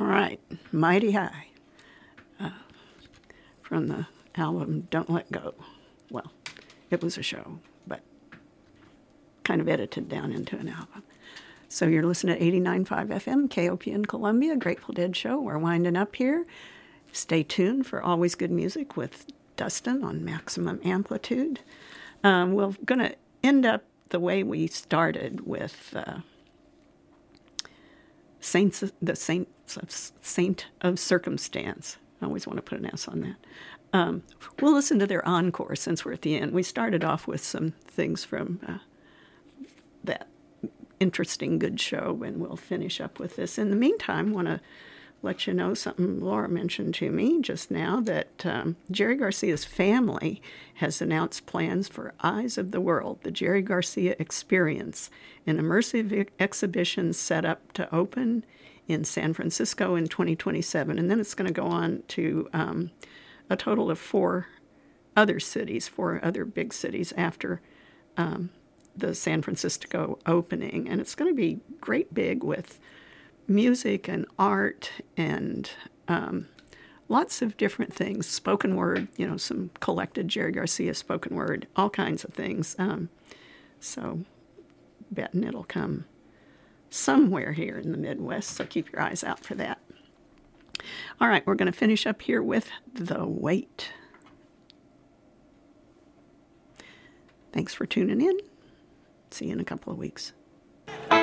right, Mighty High, from the album Don't Let Go. Well, it was a show, but kind of edited down into an album. So you're listening to 89.5 FM, KOP in Columbia, Grateful Dead show. We're winding up here. Stay tuned for Always Good Music with Dustin on Maximum Amplitude. We're going to end up the way we started with Saint of Circumstance. I always want to put an S on that. We'll listen to their encore since we're at the end. We started off with some things from that interesting good show, and we'll finish up with this. In the meantime, I want to let you know something Laura mentioned to me just now, that Jerry Garcia's family has announced plans for Eyes of the World, the Jerry Garcia Experience, an immersive exhibition set up to open in San Francisco in 2027. And then it's going to go on to a total of four other big cities after the San Francisco opening. And it's going to be great big with music and art and lots of different things, spoken word, some collected Jerry Garcia spoken word, all kinds of things. So betting it'll come somewhere here in the Midwest, so keep your eyes out for that. All right, we're going to finish up here with The Wait. Thanks for tuning in. See you in a couple of weeks.